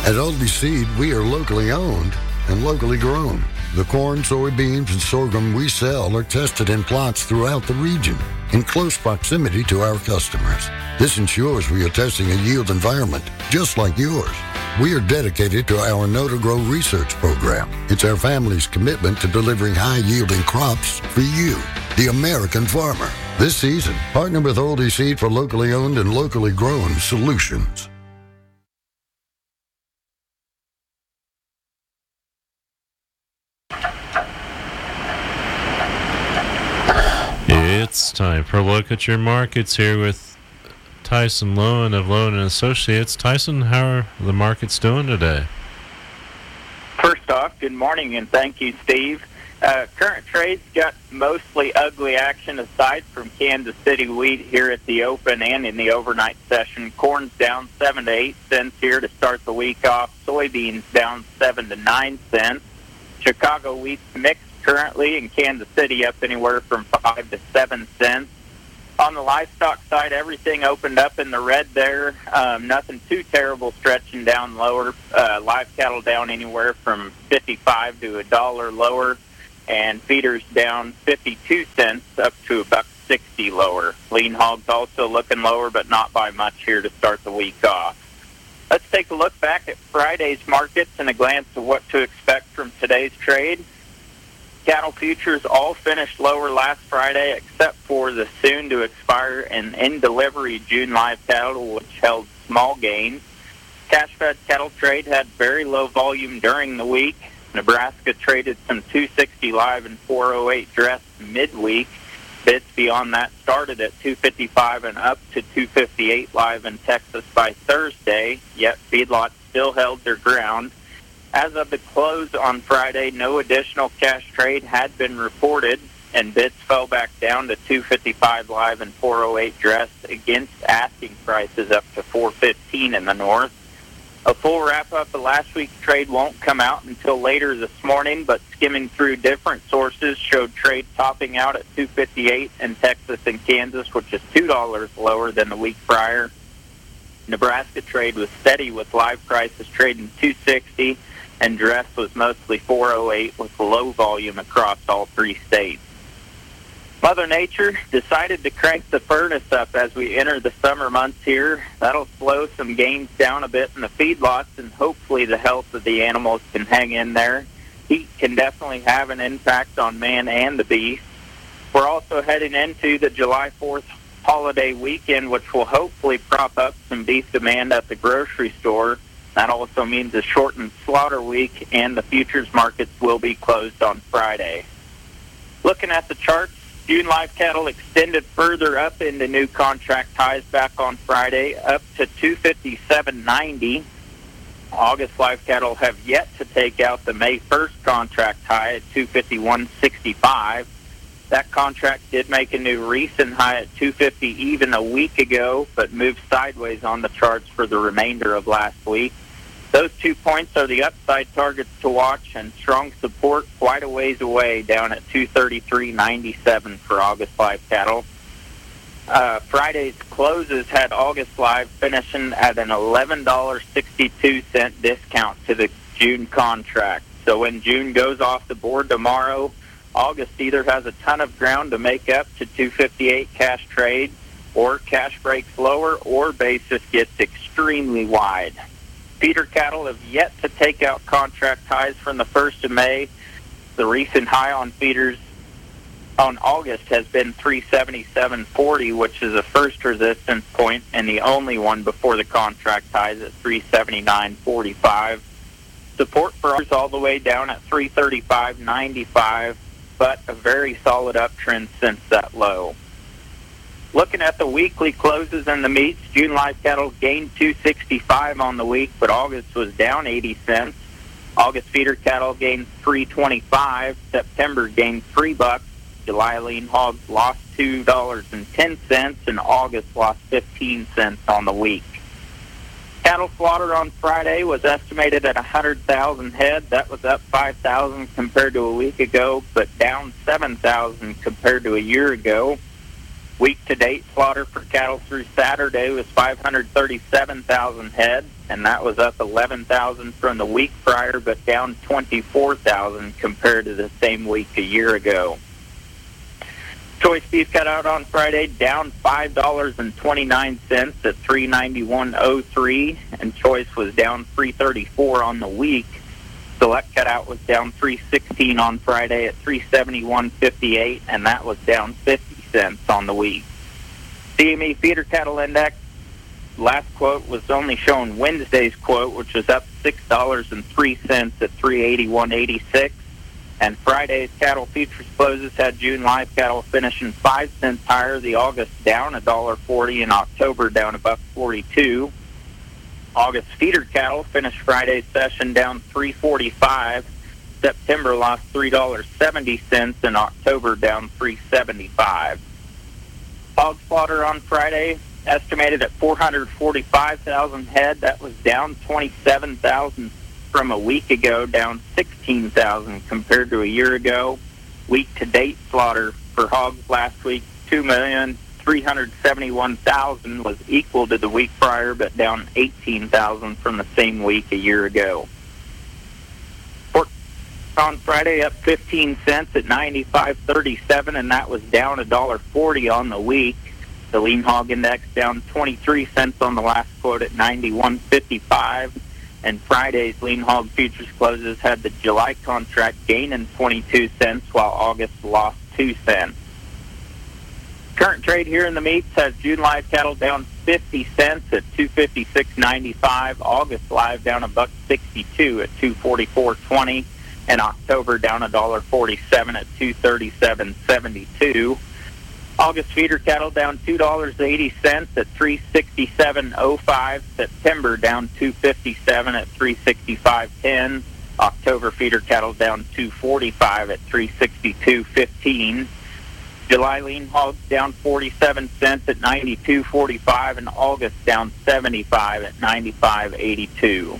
At Oldie Seed, we are locally owned and locally grown. The corn, soybeans, and sorghum we sell are tested in plots throughout the region in close proximity to our customers. This ensures we are testing a yield environment just like yours. We are dedicated to our Know to Grow research program. It's our family's commitment to delivering high-yielding crops for you, the American farmer. This season, partner with Oldie Seed for locally owned and locally grown solutions. It's time for a look at your markets here with Tyson Lowen of Lowen & Associates. Tyson, how are the markets doing today? First off, good morning, and thank you, Steve. Current trades got mostly ugly action aside from Kansas City wheat here at the open and in the overnight session. Corn's down 7 to 8 cents here to start the week off. Soybeans down 7 to 9 cents. Chicago wheat's mixed currently, in Kansas City up anywhere from 5 to 7 cents. On the livestock side, everything opened up in the red there. Nothing too terrible stretching down lower. Live cattle down anywhere from 55 to $1 lower, and feeders down 52 cents up to $1.60 lower. Lean hogs also looking lower, but not by much here to start the week off. Let's take a look back at Friday's markets and a glance at what to expect from today's trade. Cattle futures all finished lower last Friday except for the soon-to-expire and in-delivery June live cattle, which held small gains. Cash-fed cattle trade had very low volume during the week. Nebraska traded some 260 live and 408 dress midweek. Bids beyond that started at 255 and up to 258 live in Texas by Thursday, yet feedlots still held their ground. As of the close on Friday, no additional cash trade had been reported, and bids fell back down to 255 live and 408 dress against asking prices up to 415 in the north. A full wrap-up of last week's trade won't come out until later this morning, but skimming through different sources showed trade topping out at 258 in Texas and Kansas, which is $2 lower than the week prior. Nebraska trade was steady with live prices trading 260, and dress was mostly 408 with low volume across all three states. Mother Nature decided to crank the furnace up as we enter the summer months here. That'll slow some gains down a bit in the feedlots, and hopefully the health of the animals can hang in there. Heat can definitely have an impact on man and the beast. We're also heading into the July 4th holiday weekend, which will hopefully prop up some beef demand at the grocery store. That also means a shortened slaughter week, and the futures markets will be closed on Friday. Looking at the charts, June live cattle extended further up into new contract highs back on Friday, up to 257.90. August live cattle have yet to take out the May 1st contract high at 251.65. That contract did make a new recent high at 250 even a week ago, but moved sideways on the charts for the remainder of last week. Those 2 points are the upside targets to watch, and strong support quite a ways away down at 233.97 for August live cattle. Friday's closes had August live finishing at an $11.62 discount to the June contract. So when June goes off the board tomorrow, August either has a ton of ground to make up to 258 cash trade, or cash breaks lower, or basis gets extremely wide. Feeder cattle have yet to take out contract highs from the 1st of May. The recent high on feeders on August has been 377.40, which is a first resistance point and the only one before the contract highs at 379.45. Support for ours all the way down at 335.95, but a very solid uptrend since that low. Looking at the weekly closes and the meats, June live cattle gained 265 on the week, but August was down 80 cents. August feeder cattle gained 325. September gained $3. July lean hogs lost $2.10, and August lost 15 cents on the week. Cattle slaughter on Friday was estimated at 100,000 head. That was up 5,000 compared to a week ago, but down 7,000 compared to a year ago. Week-to-date slaughter for cattle through Saturday was 537,000 head, and that was up 11,000 from the week prior, but down 24,000 compared to the same week a year ago. Choice beef cutout on Friday down $5.29 at $391.03, and choice was down $3.34 on the week. Select cutout was down $3.16 on Friday at $371.58, and that was down 50 cents on the week. CME feeder cattle index last quote was only showing Wednesday's quote, which was up $6.03 at $381.86. And Friday's cattle futures closes had June live cattle finishing 5 cents higher. The August down $1.40 and October down $1.42. August feeder cattle finished Friday's session down $3.45. September lost $3.70 and October down $3.75. Hog slaughter on Friday estimated at 445,000 head. That was down 27,000 from a week ago, down 16,000 compared to a year ago. Week-to-date slaughter for hogs last week, 2,371,000 was equal to the week prior, but down 18,000 from the same week a year ago. Pork on Friday up 15 cents at 95.37, and that was down $1.40 on the week. The lean hog index down 23 cents on the last quote at 91.55. And Friday's lean hog futures closes had the July contract gaining 22 cents while August lost 2 cents. Current trade here in the meats has June live cattle down 50 cents at $256.95, August live down $1.62 at $244.20, and October down $1.47 at $237.72. August feeder cattle down $2.80 at $367.05. September down $2.57 at $365.10. October feeder cattle down $2.45 at $362.15. July lean hogs down 47 cents at $92.45, and August down 75 at $95.82.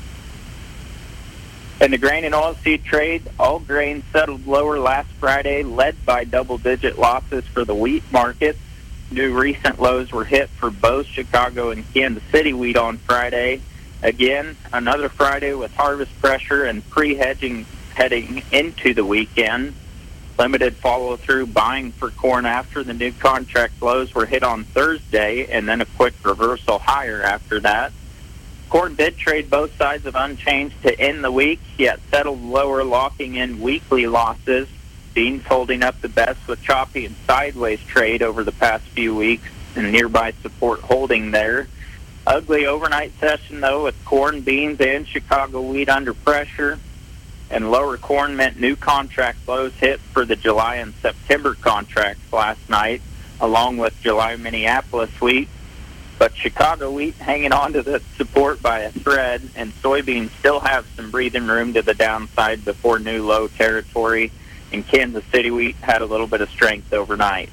In the grain and oilseed trade, all grains settled lower last Friday, led by double-digit losses for the wheat markets. New recent lows were hit for both Chicago and Kansas City wheat on Friday. Again, another Friday with harvest pressure and pre-hedging heading into the weekend. Limited follow-through buying for corn after the new contract lows were hit on Thursday, and then a quick reversal higher after that. Corn did trade both sides of unchanged to end the week, yet settled lower, locking in weekly losses. Beans holding up the best with choppy and sideways trade over the past few weeks, and nearby support holding there. Ugly overnight session, though, with corn, beans, and Chicago wheat under pressure. And lower corn meant new contract lows hit for the July and September contracts last night, along with July Minneapolis wheat. But Chicago wheat hanging on to the support by a thread, and soybeans still have some breathing room to the downside before new low territory, and Kansas City wheat had a little bit of strength overnight.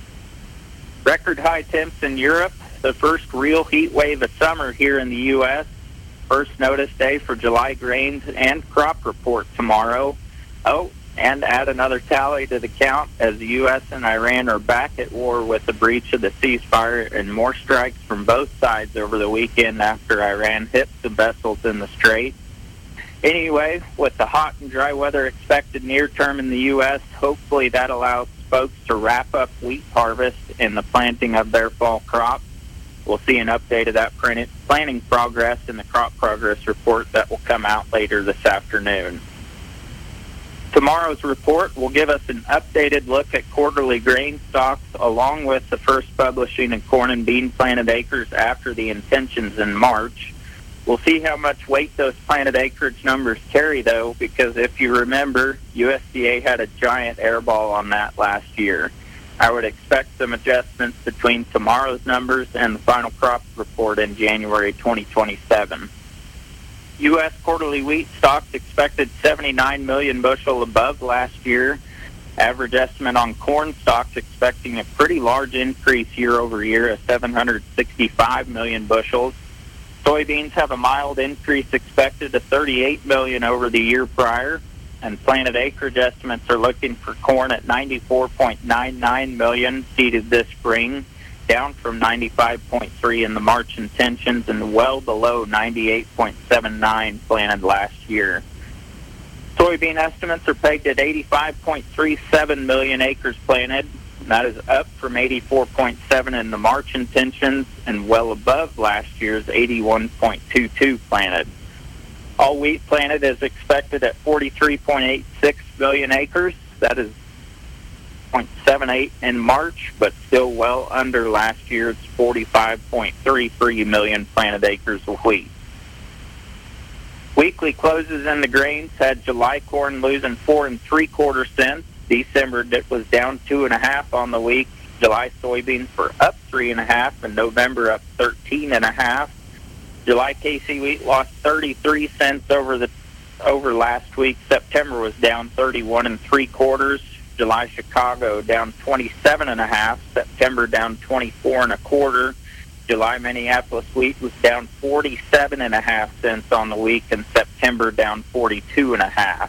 Record high temps in Europe, the first real heat wave of summer here in the U.S., first notice day for July grains and crop report tomorrow. Oh, and add another tally to the count as the U.S. and Iran are back at war with the breach of the ceasefire and more strikes from both sides over the weekend after Iran hit some vessels in the Strait. Anyway, with the hot and dry weather expected near term in the U.S., hopefully that allows folks to wrap up wheat harvest and the planting of their fall crop. We'll see an update of that planting progress in the crop progress report that will come out later this afternoon. Tomorrow's report will give us an updated look at quarterly grain stocks, along with the first publishing of corn and bean planted acres after the intentions in March. We'll see how much weight those planted acreage numbers carry, though, because if you remember, USDA had a giant airball on that last year. I would expect some adjustments between tomorrow's numbers and the final crop report in January 2027. U.S. quarterly wheat stocks expected 79 million bushel above last year. Average estimate on corn stocks expecting a pretty large increase year over year of 765 million bushels. Soybeans have a mild increase expected to 38 million over the year prior. and planted acreage estimates are looking for corn at 94.99 million seeded this spring, down from 95.3 in the March intentions and well below 98.79 planted last year. Soybean estimates are pegged at 85.37 million acres planted. That is up from 84.7 in the March intentions and well above last year's 81.22 planted. All wheat planted is expected at 43.86 million acres. That is 0.78 in March, but still well under last year's 45.33 million planted acres of wheat. Weekly closes in the grains had July corn losing 4 3/4 cents. December was down 2.5 on the week. July soybeans were up 3.5, and November up 13.5. July KC wheat lost 33 cents over last week. September was down 31 3/4. July Chicago down 27.5. September down 24 1/4. July Minneapolis wheat was down 47.5 cents on the week, and September down 42.5.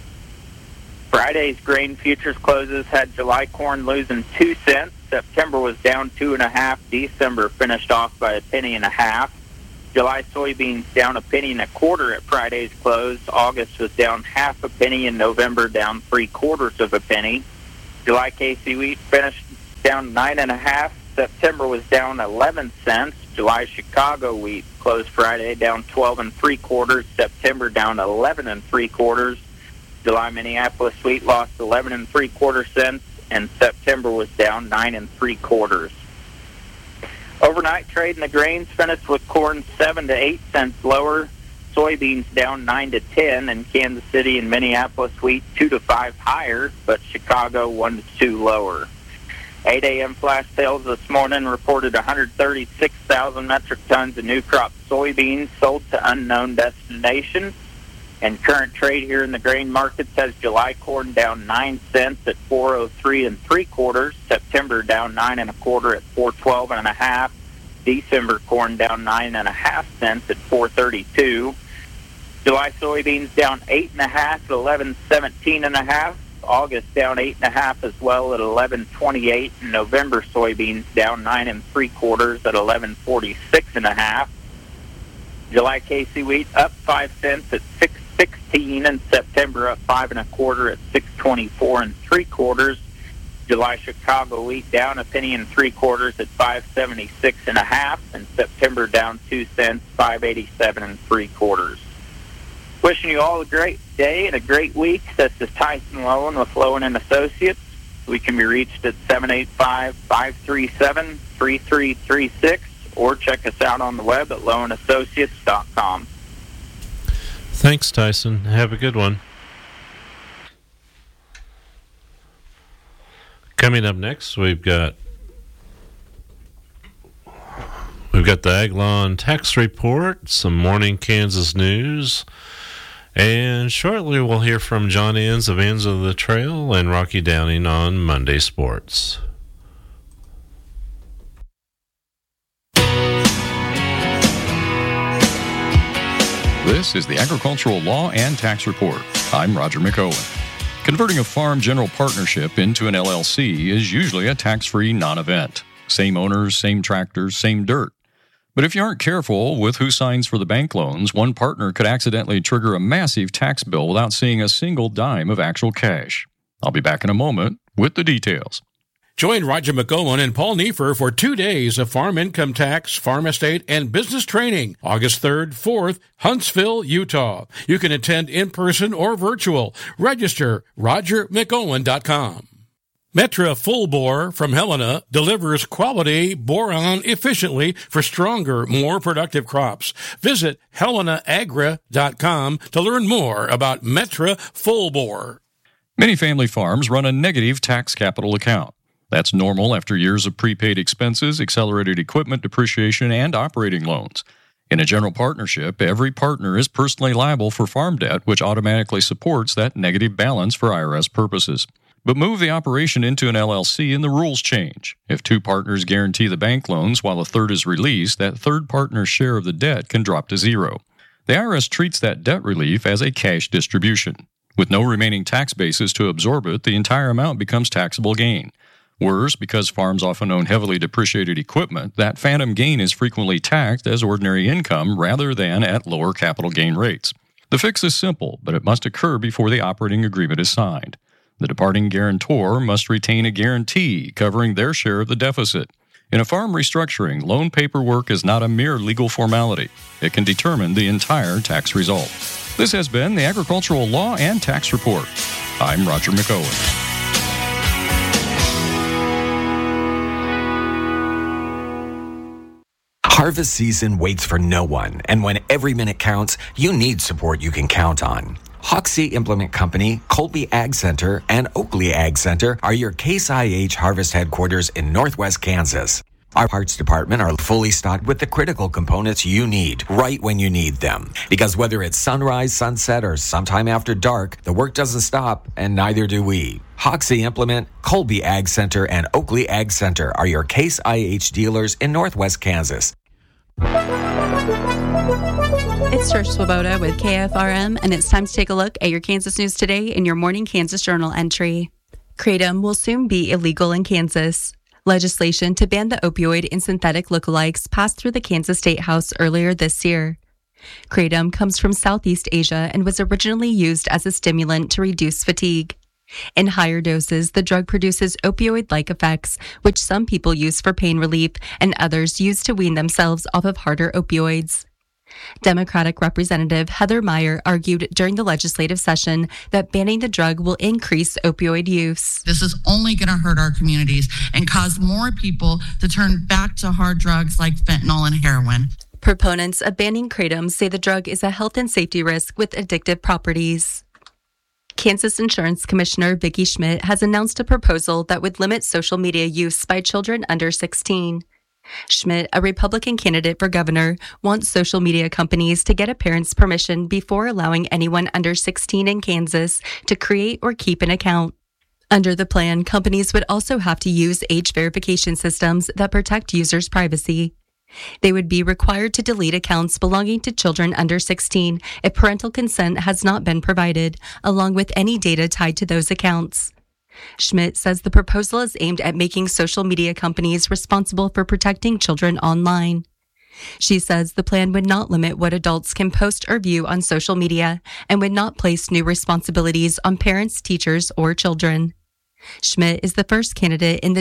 Friday's grain futures closes had July corn losing 2 cents. September was down 2.5. December finished off by 1.50 cents. July soybeans down 1.25 cents at Friday's close. August was down 0.5 cents, and November down 0.75 cents. July KC wheat finished down 9.5. September was down 11 cents. July Chicago wheat closed Friday down 12 3/4. September down 11 3/4. July Minneapolis wheat lost 11 3/4 cents, and September was down 9 3/4. Overnight trade in the grains finished with corn 7 to 8 cents lower, soybeans down 9 to 10, and Kansas City and Minneapolis wheat 2 to 5 higher, but Chicago 1 to 2 lower. 8 a.m. flash sales this morning reported 136,000 metric tons of new crop soybeans sold to unknown destinations. And current trade here in the grain markets has July corn down 9 cents at 403 3/4. September down 9 1/4 at 412 1/2. December corn down 9.5 cents at 432. July soybeans down 8.5 at 1117 1/2. August down 8.5 as well at 1128. And November soybeans down 9 3/4 at 1146 1/2. July KC wheat up 5 cents at 616, and September up 5 1/4 at 624 3/4. July Chicago wheat down 1 3/4 at 576 1/2, and September down 2 cents, 587 3/4. Wishing you all a great day and a great week. This is Tyson Lowen with Lowen and Associates. We can be reached at 785-537-3336, or check us out on the web at lowenassociates.com. Thanks, Tyson. Have a good one. Coming up next, we've got the Ag Lawn Tax Report, some Morning Kansas news, and shortly we'll hear from John Enns of Ends of the Trail and Rocky Downing on Monday Sports. This is the Agricultural Law and Tax Report. I'm Roger McOwen. Converting a farm general partnership into an LLC is usually a tax-free non-event. Same owners, same tractors, same dirt. But if you aren't careful with who signs for the bank loans, one partner could accidentally trigger a massive tax bill without seeing a single dime of actual cash. I'll be back in a moment with the details. Join Roger McOwen and Paul Neefer for 2 days of farm income tax, farm estate, and business training, August 3rd, 4th, Huntsville, Utah. You can attend in person or virtual. Register RogerMcOwen.com. Metra Full Bore from Helena delivers quality boron efficiently for stronger, more productive crops. Visit HelenaAgra.com to learn more about Metra Full Bore. Many family farms run a negative tax capital account. That's normal after years of prepaid expenses, accelerated equipment depreciation, and operating loans. In a general partnership, every partner is personally liable for farm debt, which automatically supports that negative balance for IRS purposes. But move the operation into an LLC and the rules change. If 2 partners guarantee the bank loans while a third is released, that third partner's share of the debt can drop to 0. The IRS treats that debt relief as a cash distribution. With no remaining tax basis to absorb it, the entire amount becomes taxable gain. Worse, because farms often own heavily depreciated equipment, that phantom gain is frequently taxed as ordinary income rather than at lower capital gain rates. The fix is simple, but it must occur before the operating agreement is signed. The departing guarantor must retain a guarantee covering their share of the deficit. In a farm restructuring, loan paperwork is not a mere legal formality. It can determine the entire tax result. This has been the Agricultural Law and Tax Report. I'm Roger McOwen. Harvest season waits for no one, and when every minute counts, you need support you can count on. Hoxie Implement Company, Colby Ag Center, and Oakley Ag Center are your Case IH harvest headquarters in Northwest Kansas. Our parts department are fully stocked with the critical components you need right when you need them. Because whether it's sunrise, sunset, or sometime after dark, the work doesn't stop, and neither do we. Hoxie Implement, Colby Ag Center, and Oakley Ag Center are your Case IH dealers in Northwest Kansas. It's Trish Swoboda with KFRM, and it's time to take a look at your Kansas news today in your morning Kansas Journal entry. Kratom will soon be illegal in Kansas. Legislation to ban the opioid and synthetic lookalikes passed through the Kansas State House earlier this year. Kratom comes from Southeast Asia and was originally used as a stimulant to reduce fatigue. In higher doses, the drug produces opioid-like effects, which some people use for pain relief and others use to wean themselves off of harder opioids. Democratic Representative Heather Meyer argued during the legislative session that banning the drug will increase opioid use. This is only going to hurt our communities and cause more people to turn back to hard drugs like fentanyl and heroin. Proponents of banning kratom say the drug is a health and safety risk with addictive properties. Kansas Insurance Commissioner Vicki Schmidt has announced a proposal that would limit social media use by children under 16. Schmidt, a Republican candidate for governor, wants social media companies to get a parent's permission before allowing anyone under 16 in Kansas to create or keep an account. Under the plan, companies would also have to use age verification systems that protect users' privacy. They would be required to delete accounts belonging to children under 16 if parental consent has not been provided, along with any data tied to those accounts. Schmidt says the proposal is aimed at making social media companies responsible for protecting children online. She says the plan would not limit what adults can post or view on social media and would not place new responsibilities on parents, teachers, or children. Schmidt is the first candidate in the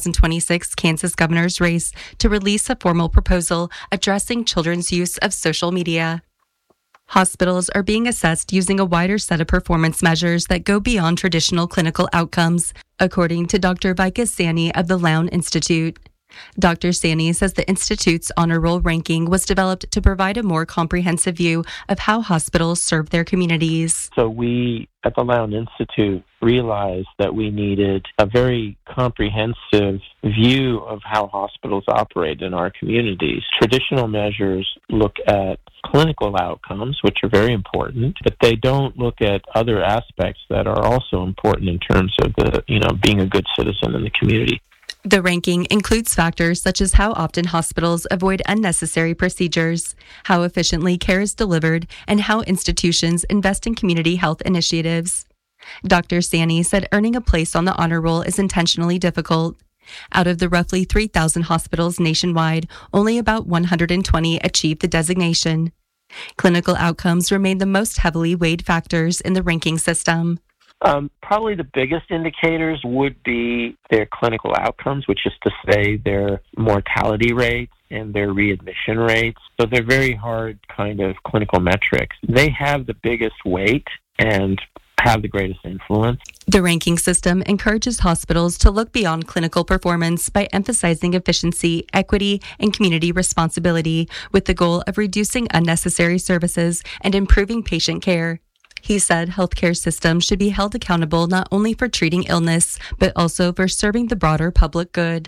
2026 Kansas governor's race to release a formal proposal addressing children's use of social media. Hospitals are being assessed using a wider set of performance measures that go beyond traditional clinical outcomes, according to Dr. Vika Sani of the Lown Institute. Dr. Sani says the Institute's honor roll ranking was developed to provide a more comprehensive view of how hospitals serve their communities. So we at the Lown Institute realized that we needed a very comprehensive view of how hospitals operate in our communities. Traditional measures look at clinical outcomes, which are very important, but they don't look at other aspects that are also important in terms of being a good citizen in the community. The ranking includes factors such as how often hospitals avoid unnecessary procedures, how efficiently care is delivered, and how institutions invest in community health initiatives. Dr. Sani said earning a place on the honor roll is intentionally difficult. Out of the roughly 3,000 hospitals nationwide, only about 120 achieved the designation. Clinical outcomes remain the most heavily weighed factors in the ranking system. Probably the biggest indicators would be their clinical outcomes, which is to say their mortality rates and their readmission rates. So they're very hard kind of clinical metrics. They have the biggest weight and have the greatest influence. The ranking system encourages hospitals to look beyond clinical performance by emphasizing efficiency, equity, and community responsibility with the goal of reducing unnecessary services and improving patient care. He said healthcare systems should be held accountable not only for treating illness, but also for serving the broader public good.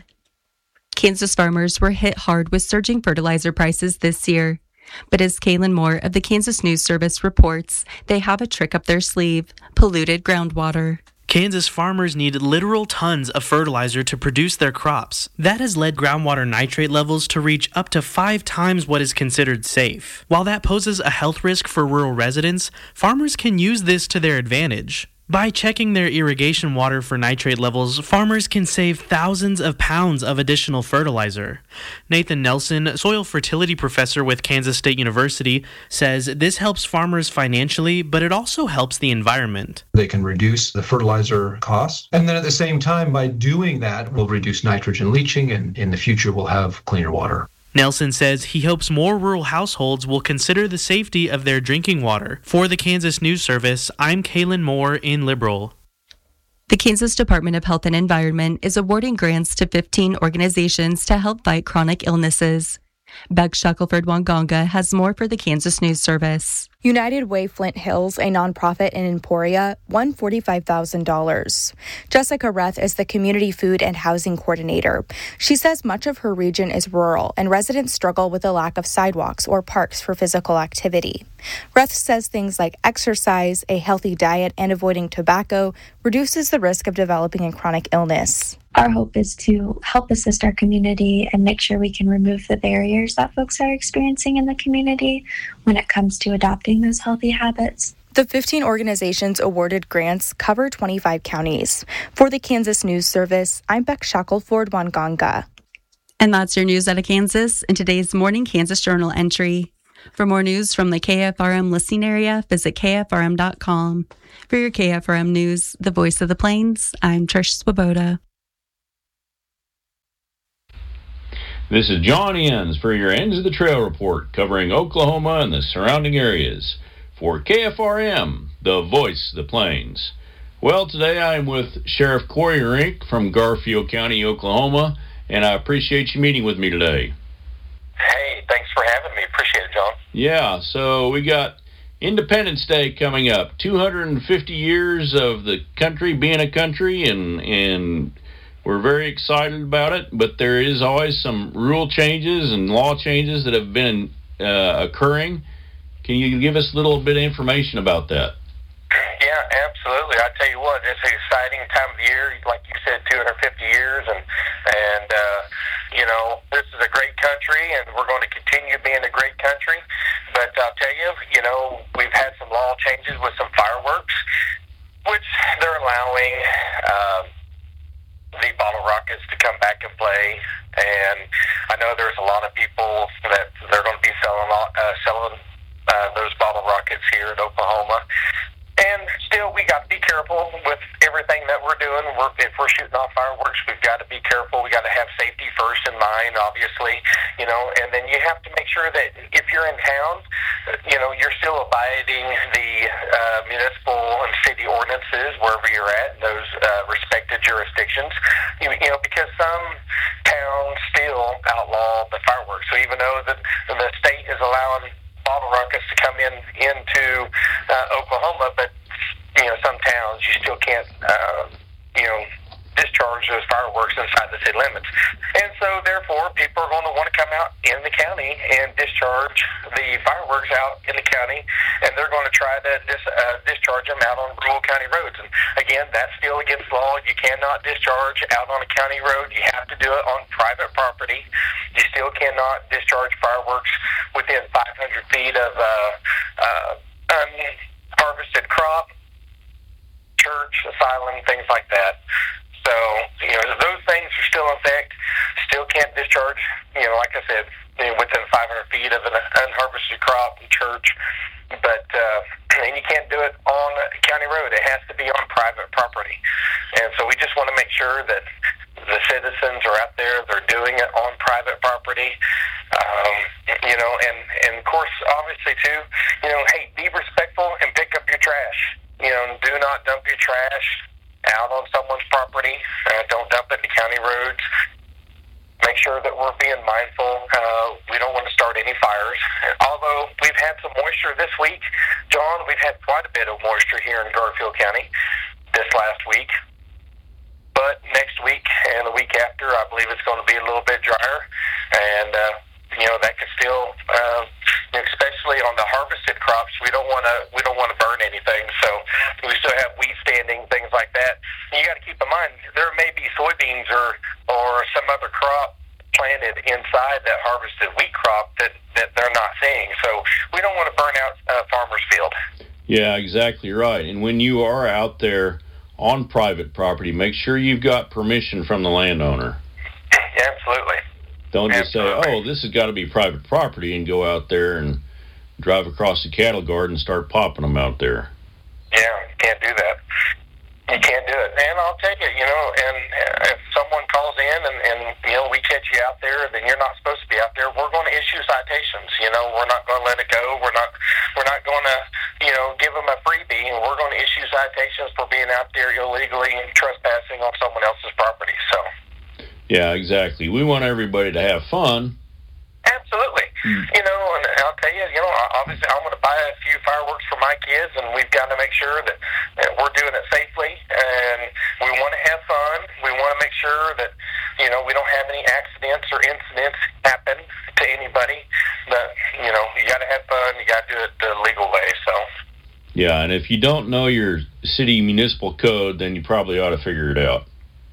Kansas farmers were hit hard with surging fertilizer prices this year. But as Kaylin Moore of the Kansas News Service reports, they have a trick up their sleeve: polluted groundwater. Kansas farmers need literal tons of fertilizer to produce their crops. That has led groundwater nitrate levels to reach up to 5 times what is considered safe. While that poses a health risk for rural residents, farmers can use this to their advantage. By checking their irrigation water for nitrate levels, farmers can save thousands of pounds of additional fertilizer. Nathan Nelson, soil fertility professor with Kansas State University, says this helps farmers financially, but it also helps the environment. They can reduce the fertilizer costs, and then at the same time, by doing that, we'll reduce nitrogen leaching, and in the future, we'll have cleaner water. Nelson says he hopes more rural households will consider the safety of their drinking water. For the Kansas News Service, I'm Kaylin Moore in Liberal. The Kansas Department of Health and Environment is awarding grants to 15 organizations to help fight chronic illnesses. Beck Shackelford Wanganga has more for the Kansas News Service. United Way Flint Hills, a nonprofit in Emporia, won $45,000. Jessica Reth is the Community Food and Housing Coordinator. She says much of her region is rural and residents struggle with the lack of sidewalks or parks for physical activity. Reth says things like exercise, a healthy diet, and avoiding tobacco reduces the risk of developing a chronic illness. Our hope is to help assist our community and make sure we can remove the barriers that folks are experiencing in the community when it comes to adopting those healthy habits. The 15 organizations awarded grants cover 25 counties. For the Kansas News Service, I'm Beck Shackelford Wanganga. And that's your news out of Kansas in today's Morning Kansas Journal entry. For more news from the KFRM listening area, visit KFRM.com. For your KFRM news, the voice of the Plains, I'm Trish Swoboda. This is John Enns for your Ends of the Trail report covering Oklahoma and the surrounding areas for KFRM, the voice of the Plains. Well, today I'm with Sheriff Corey Rink from Garfield County, Oklahoma, and I appreciate you meeting with me today. Hey, thanks for having me. Appreciate it, John. Yeah, so we got Independence Day coming up, 250 years of the country being a country, and we're very excited about it, but there is always some rule changes and law changes that have been occurring. Can you give us a little bit of information about that? Yeah, absolutely. I tell you what, it's an exciting time of the year. Like you said, 250 years, and this is a great country, and we're going to continue being a great country. But I'll tell you, we've had some law changes with some fireworks, which they're allowing the bottle rockets to come back and play. And I know there's a lot of people that they're going to be selling those bottle rockets here in Oklahoma. And still, we got to be careful with everything that we're doing. If we're shooting off fireworks, we've got to be careful. We got to have safety first in mind, obviously, and then you have to make sure that if you're in town, you're still abiding the municipal and city ordinances wherever you're at in those respected jurisdictions, because some towns still outlaw the fireworks. So even though the state is allowing bottle rockets to come into Oklahoma, but some towns you still can't discharge those fireworks inside the city limits. And so therefore people are going to want to come out in the county and discharge the fireworks out in the county, and they're going to try to discharge them out on rural county roads. And again, that's still against law. You cannot discharge out on a county road. You have to do it on private property. You still cannot discharge fireworks within 500 feet of unharvested crop, church, asylum, things like that. So, those things are still in effect. Still can't discharge, like I said, within 500 feet of an unharvested crop and church. But, and you can't do it on a county road. It has to be on private property. And so we just want to make sure that the citizens are out there, they're doing it on private property. And of course, obviously too, hey, be respectful and pick up your trash. Do not dump your trash out on someone's property. Don't dump it in county roads. Make sure that we're being mindful. We don't want to start any fires. Although we've had some moisture this week, John, we've had quite a bit of moisture here in Garfield County this last week. But next week and the week after, I believe it's going to be a little bit drier. And, that could still, especially on the harvested crops, we don't want to burn anything. So we still have wheat standing, things like that. And you got to keep in mind there may be soybeans or some other crop planted inside that harvested wheat crop that they're not seeing. So we don't want to burn out a farmer's field. Yeah, exactly right. And when you are out there on private property, make sure you've got permission from the landowner. Absolutely. Don't just say, oh, this has got to be private property, and go out there and drive across the cattle guard and start popping them out there. Yeah, you can't do that. You can't do it. And I'll take it, and if someone calls in and we catch you out there, then you're not supposed to be out there. We're going to issue citations. We're not going to let it go. We're not going to, give them a freebie, and we're going to issue citations for being out there illegally and trespassing on someone else's property. So. Yeah, exactly. We want everybody to have fun. Absolutely. And I'll tell you, obviously I'm going to buy a few fireworks for my kids, and we've got to make sure that we're doing it safely, and we want to have fun. We want to make sure that, we don't have any accidents or incidents happen to anybody. But, you got to have fun. You got to do it the legal way, so. Yeah, and if you don't know your city municipal code, then you probably ought to figure it out.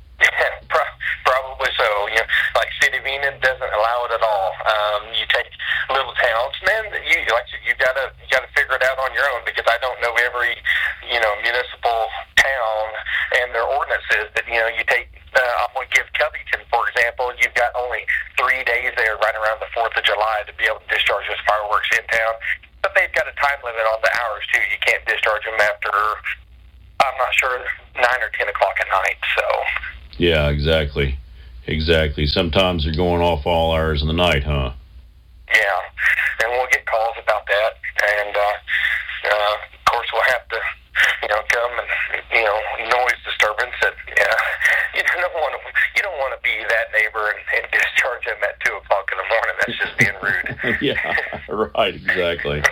Probably so. Like City of Enid doesn't allow it at all. You take little towns, man. You got to figure it out on your own, because I don't know every municipal town and their ordinances. That you take. I'm going to give Covington, for example. You've got only 3 days there, right around the 4th of July, to be able to discharge those fireworks in town. But they've got a time limit on the hours too. You can't discharge them after, I'm not sure, 9 or 10 o'clock at night. So. Yeah, exactly. Sometimes they're going off all hours of the night, huh? Yeah, and we'll get calls about that, and of course we'll have to, come and noise disturbance. That you don't want to be that neighbor and discharge them at 2 o'clock in the morning. That's just being rude. Yeah, right, exactly.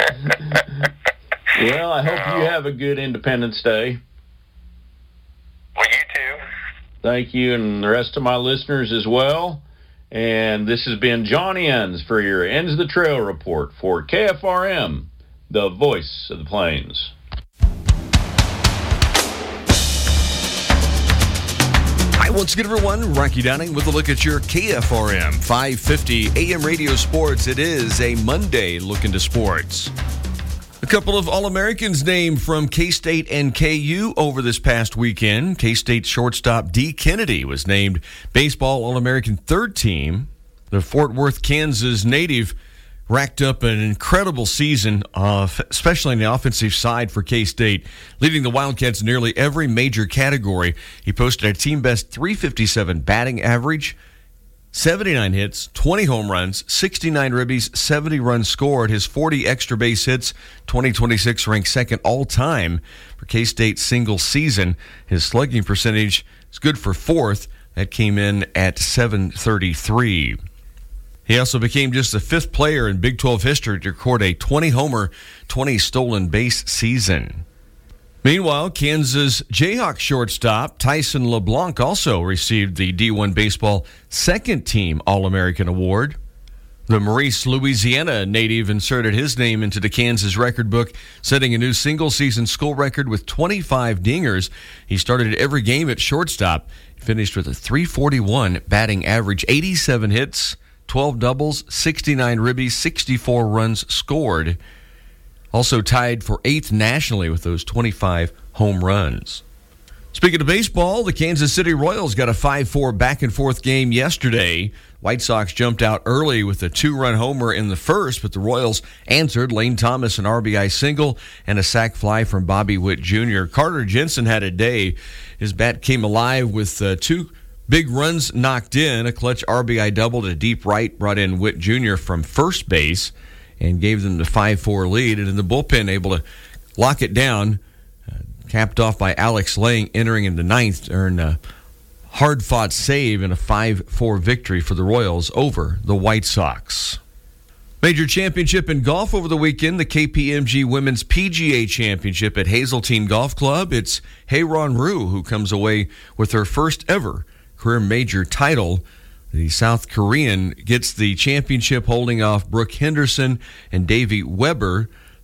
Well, I hope you have a good Independence Day. Well, you too. Thank you, and the rest of my listeners as well. And this has been John Enns for your Ends of the Trail report for KFRM, the voice of the plains. Hi, once again, everyone. Rocky Downing with a look at your KFRM 550 AM radio sports. It is a Monday look into sports. A couple of All-Americans named from K-State and KU over this past weekend. K-State shortstop Dee Kennedy was named Baseball All-American third team. The Fort Worth, Kansas native racked up an incredible season, especially on the offensive side for K-State, leading the Wildcats in nearly every major category. He posted a team-best .357 batting average, 79 hits, 20 home runs, 69 ribbies, 70 runs scored. His 40 extra base hits, 2026 ranked second all-time for K-State's single season. His slugging percentage is good for fourth. That came in at .733. He also became just the fifth player in Big 12 history to record a 20-homer, 20 stolen base season. Meanwhile, Kansas Jayhawks shortstop Tyson LeBlanc also received the D1 Baseball Second Team All-American Award. The Maurice, Louisiana native inserted his name into the Kansas record book, setting a new single-season school record with 25 dingers. He started every game at shortstop. He finished with a .341 batting average, 87 hits, 12 doubles, 69 ribbies, 64 runs scored. Also tied for 8th nationally with those 25 home runs. Speaking of baseball, the Kansas City Royals got a 5-4 back-and-forth game yesterday. White Sox jumped out early with a 2-run homer in the first, but the Royals answered. Lane Thomas an RBI single and a sac fly from Bobby Witt Jr. Carter Jensen had a day. His bat came alive with 2 big runs knocked in. A clutch RBI double to deep right brought in Witt Jr. from first base and gave them the 5-4 lead. And in the bullpen, able to lock it down, capped off by Alex Lang entering in the ninth to earn a hard-fought save in a 5-4 victory for the Royals over the White Sox. Major championship in golf over the weekend, the KPMG Women's PGA Championship at Hazeltine Golf Club. It's Hye-Ron Ryu who comes away with her first ever career major title. The South Korean gets the championship, holding off Brooke Henderson and Davey Weber.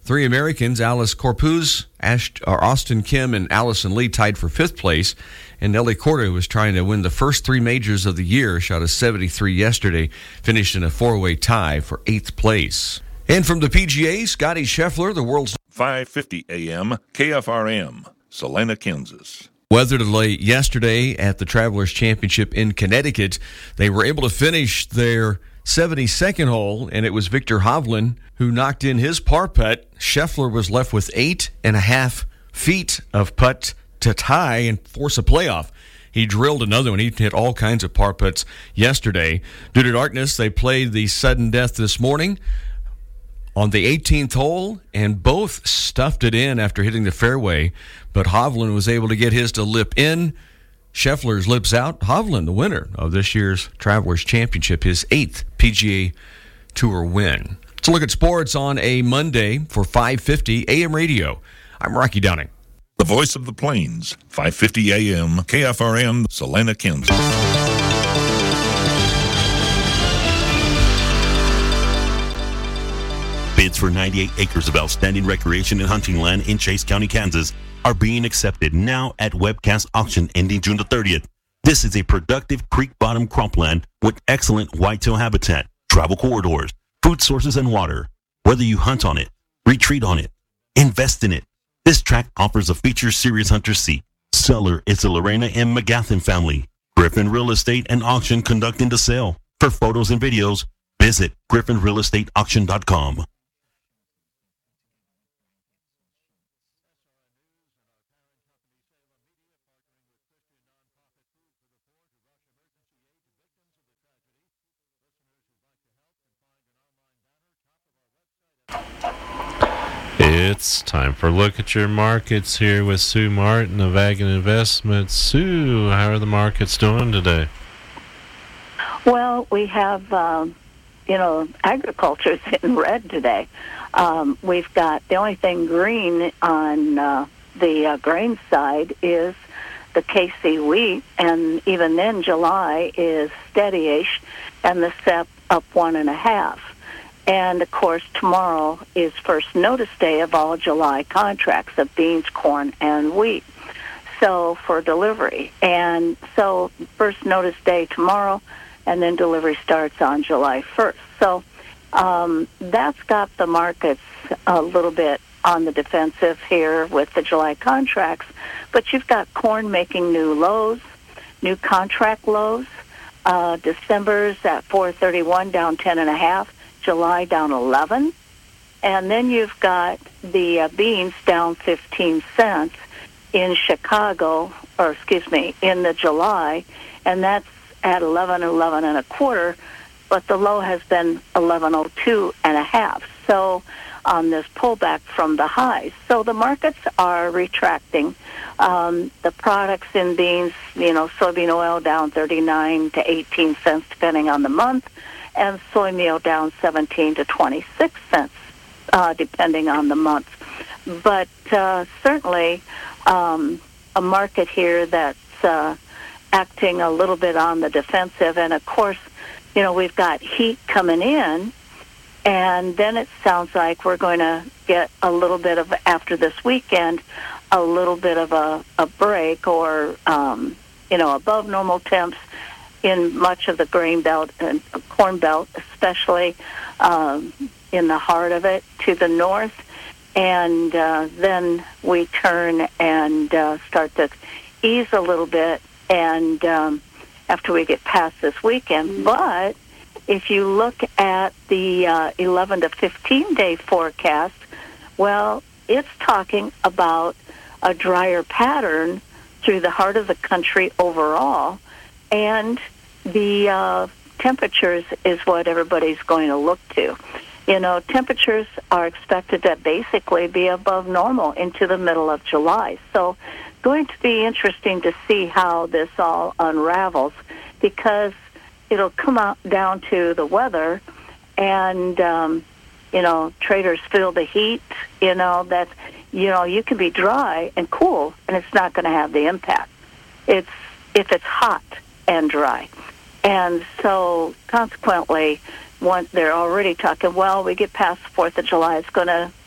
Three Americans, Alice Corpuz, Austin Kim, and Allison Lee, tied for 5th place. And Nelly Corda, who was trying to win the first 3 majors of the year, shot a 73 yesterday, finished in a 4-way tie for 8th place. And from the PGA, Scotty Scheffler, the world's 5:50 a.m. KFRM, Salina, Kansas. Weather delay yesterday at the Travelers Championship in Connecticut. They were able to finish their 72nd hole, and it was Victor Hovland who knocked in his par putt. Scheffler was left with 8.5 feet of putt to tie and force a playoff. He drilled another one. He hit all kinds of par putts yesterday. Due to darkness, they played the sudden death this morning on the 18th hole, and both stuffed it in after hitting the fairway. But Hovland was able to get his to lip in. Scheffler's lips out. Hovland, the winner of this year's Travelers Championship, his 8th PGA Tour win. Let's look at sports on a Monday for 550 AM Radio. I'm Rocky Downing. The voice of the Plains, 550 AM, KFRM, Salina, Kansas. Bids for 98 acres of outstanding recreation and hunting land in Chase County, Kansas are being accepted now at Webcast Auction ending June the 30th. This is a productive creek bottom cropland with excellent whitetail habitat, travel corridors, food sources, and water. Whether you hunt on it, retreat on it, invest in it, this tract offers a feature serious hunters seek. Seller is the Lorena M. McGathin family. Griffin Real Estate and Auction conducting the sale. For photos and videos, visit griffinrealestateauction.com. It's time for Look at Your Markets here with Sue Martin of Ag and Investments. Sue, how are the markets doing today? Well, we have, agriculture's in red today. We've got the only thing green on the grain side is the KC wheat, and even then July is steady-ish, and the SEP up 1.5. And, of course, tomorrow is first notice day of all July contracts of beans, corn, and wheat, so for delivery. And so first notice day tomorrow, and then delivery starts on July 1st. So that's got the markets a little bit on the defensive here with the July contracts. But you've got corn making new lows, new contract lows. December's at 431, down 10.5. July down 11, and then you've got the beans down 15 cents in Chicago, in the July, and that's at 11.25, but the low has been 11.02.5. So on this pullback from the highs, so the markets are retracting. The products in beans, soybean oil down 39 to 18 cents depending on the month, and soy meal down 17 to 26 cents, depending on the month. But certainly a market here that's acting a little bit on the defensive. And, of course, we've got heat coming in, and then it sounds like we're going to get a little bit of, after this weekend, a little bit of a break or, above normal temps in much of the grain belt and corn belt, especially in the heart of it to the north. And then we turn and start to ease a little bit and after we get past this weekend. But if you look at the 11 to 15-day forecast, well, it's talking about a drier pattern through the heart of the country overall. And the temperatures is what everybody's going to look to. Temperatures are expected to basically be above normal into the middle of July. So going to be interesting to see how this all unravels, because it'll come out down to the weather and, traders feel the heat, that, you can be dry and cool and it's not going to have the impact. If it's hot and dry. And so consequently, they're already talking, well, we get past the 4th of July, it's going to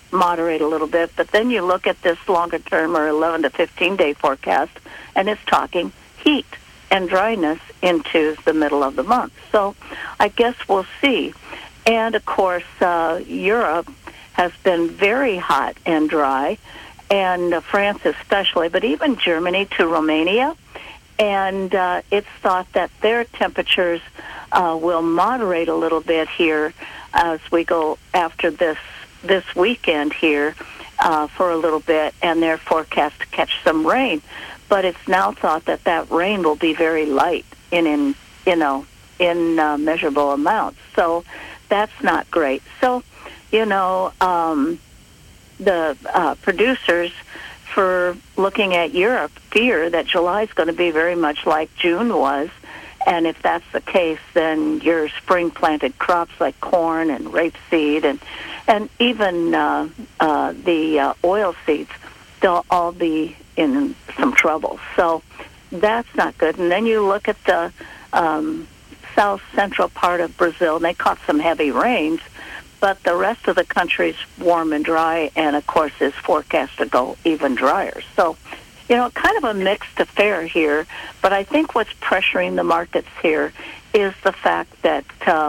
moderate a little bit. But then you look at this longer term or 11 to 15-day forecast, and it's talking heat and dryness into the middle of the month. So I guess we'll see. And, of course, Europe has been very hot and dry, and France especially, but even Germany to Romania. And it's thought that their temperatures will moderate a little bit here as we go after this weekend here for a little bit, and they're forecast to catch some rain. But it's now thought that rain will be very light in measurable amounts. So that's not great. So, the producers for looking at Europe fear that July is going to be very much like June was. And if that's the case, then your spring-planted crops like corn and rapeseed and even the oil seeds, they'll all be in some trouble. So that's not good. And then you look at the south central part of Brazil, and they caught some heavy rains, but the rest of the country's warm and dry, and, of course, is forecast to go even drier. So, kind of a mixed affair here, but I think what's pressuring the markets here is the fact that,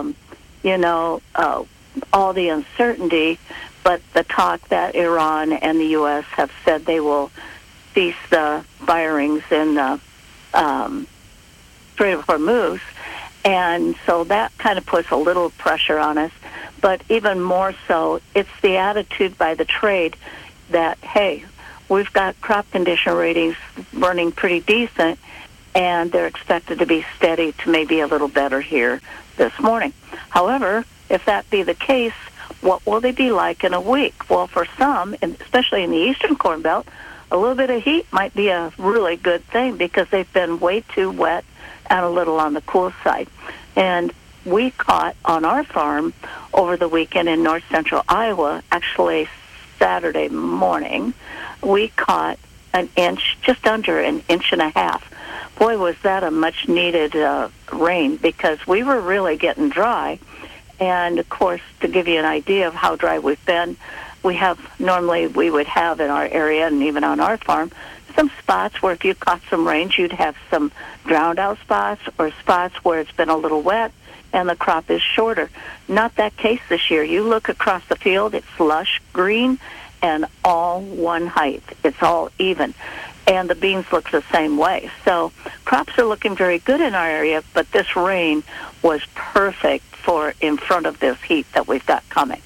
all the uncertainty, but the talk that Iran and the U.S. have said they will cease the firings in the Strait of Hormuz, and so that kind of puts a little pressure on us. But even more so, it's the attitude by the trade that, hey, we've got crop condition ratings running pretty decent, and they're expected to be steady to maybe a little better here this morning. However, if that be the case, what will they be like in a week? Well, for some, especially in the eastern Corn Belt, a little bit of heat might be a really good thing because they've been way too wet and a little on the cool side. And we caught on our farm over the weekend in north central Iowa, actually Saturday morning, we caught an inch, just under an inch and a half. Boy, was that a much needed rain because we were really getting dry. And, of course, to give you an idea of how dry we've been, we would have in our area and even on our farm some spots where if you caught some rain, you'd have some drowned out spots or spots where it's been a little wet and the crop is shorter. Not that case this year. You look across the field, it's lush green and all one height. It's all even. And the beans look the same way. So crops are looking very good in our area, but this rain was perfect for in front of this heat that we've got coming.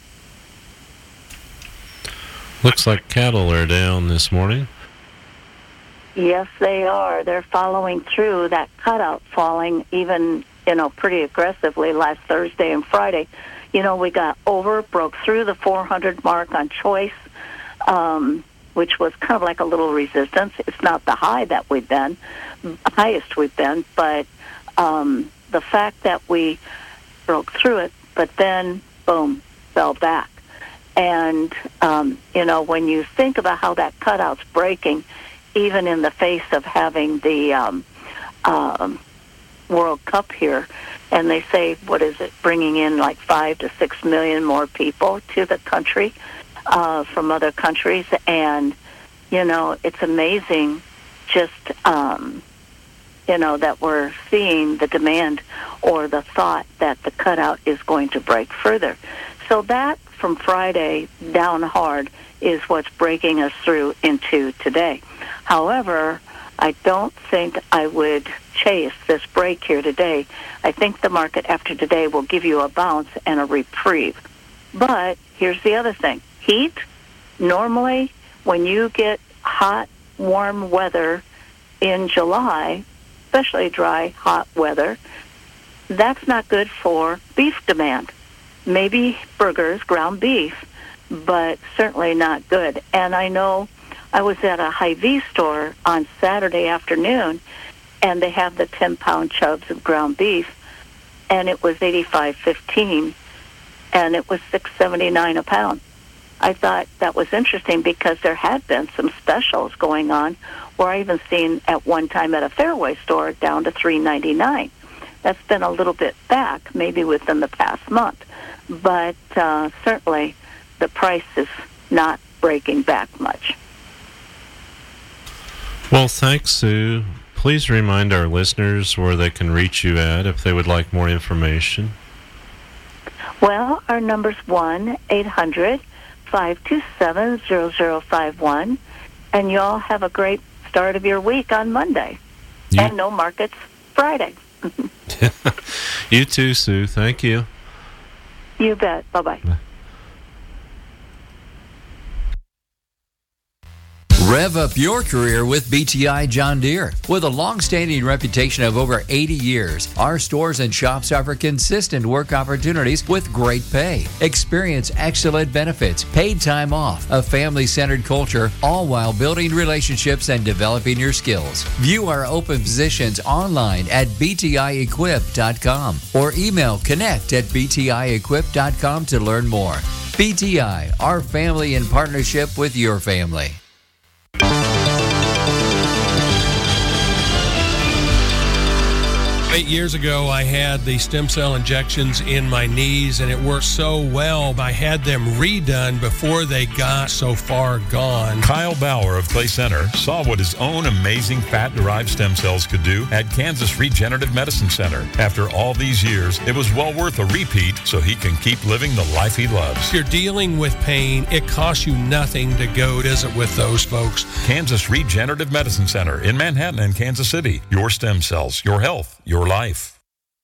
Looks like cattle are down this morning. Yes, they are. They're following through that cutout falling even, pretty aggressively last Thursday and Friday. We broke through the 400 mark on choice, which was kind of like a little resistance. It's not the highest we've been, but the fact that we broke through it, but then, boom, fell back. And, when you think about how that cutout's breaking, even in the face of having the World Cup here, and they say, bringing in like 5 to 6 million more people to the country from other countries. And, it's amazing just, that we're seeing the demand or the thought that the cutout is going to break further. So that from Friday down hard is what's breaking us through into today. However, I don't think I would chase this break here today. I think the market after today will give you a bounce and a reprieve. But here's the other thing. Heat, normally when you get hot, warm weather in July, especially dry, hot weather, that's not good for beef demand. Maybe burgers, ground beef, but certainly not good. And I know I was at a Hy-Vee store on Saturday afternoon, and they have the 10-pound chubs of ground beef, and it was $85.15, and it was $6.79 a pound. I thought that was interesting because there had been some specials going on where I even seen at one time at a Fairway store down to $3.99. That's been a little bit back, maybe within the past month. But certainly the price is not breaking back much. Well, thanks, Sue. Please remind our listeners where they can reach you at if they would like more information. Well, our number's 1-800-527-0051, and y'all have a great start of your week on Monday. And no markets Friday. You too, Sue. Thank you. You bet. Bye-bye. Rev up your career with BTI John Deere. With a long-standing reputation of over 80 years, our stores and shops offer consistent work opportunities with great pay. Experience excellent benefits, paid time off, a family-centered culture, all while building relationships and developing your skills. View our open positions online at btiequip.com or email connect@btiequip.com to learn more. BTI, our family in partnership with your family. 8 years ago, I had the stem cell injections in my knees, and it worked so well. I had them redone before they got so far gone. Kyle Bauer of Clay Center saw what his own amazing fat-derived stem cells could do at Kansas Regenerative Medicine Center. After all these years, it was well worth a repeat so he can keep living the life he loves. If you're dealing with pain, it costs you nothing to go visit with those folks. Kansas Regenerative Medicine Center in Manhattan and Kansas City. Your stem cells, your health, your life.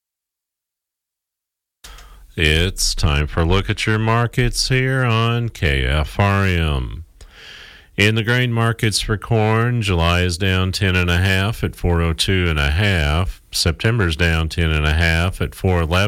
It's time for a look at your markets here on KFRM. In the grain markets for corn, July is down 10.5 at 402.5. September's down 10.5 at 411.